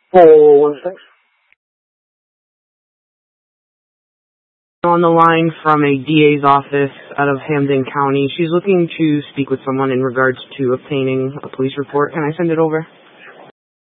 Oh, 1 sec. On the line from a DA's office out of Hampden County. She's looking to speak with someone in regards to obtaining a police report. Can I send it over?